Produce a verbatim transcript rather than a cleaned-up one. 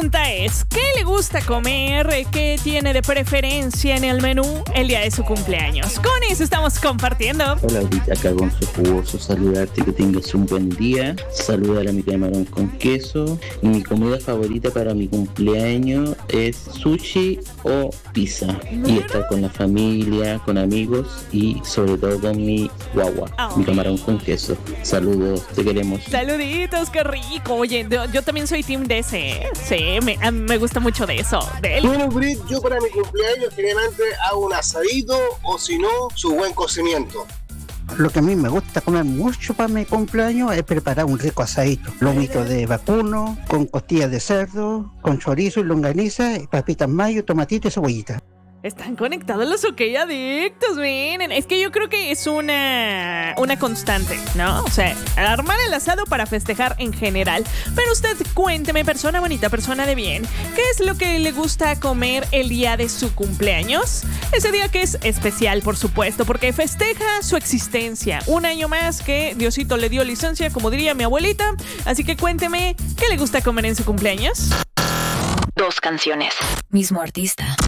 pregunta es, ¿qué le gusta comer? ¿Qué tiene de preferencia en el menú el día de su cumpleaños? Con eso estamos compartiendo. Hola, ahorita acá con su jugoso, saludarte, que tengas un buen día. Saludar a mi camarón con queso. Y mi comida favorita para mi cumpleaños es sushi o pizza. Y estar con la familia, con amigos y sobre todo con mi guagua, oh. mi camarón con queso. Saludos, te queremos. Saluditos, qué rico. Oye, yo, yo también soy team de ese, ¿eh? Sí, me, a mí me gusta mucho de eso. De él. Bueno, Brit, yo para mi cumpleaños generalmente hago un asadito o si no, su buen cocimiento. Lo que a mí me gusta comer mucho para mi cumpleaños es preparar un rico asadito. Lomito de vacuno, con costillas de cerdo, con chorizo y longaniza, papitas mayo, tomatito y cebollita. Están conectados los OK Adictos, miren. Es que yo creo que es una, una constante, ¿no? O sea, armar el asado para festejar en general. Pero usted cuénteme, persona bonita, persona de bien, ¿qué es lo que le gusta comer el día de su cumpleaños? Ese día que es especial, por supuesto, porque festeja su existencia. Un año más que Diosito le dio licencia, como diría mi abuelita. Así que cuénteme, ¿qué le gusta comer en su cumpleaños? Dos canciones. Mismo artista.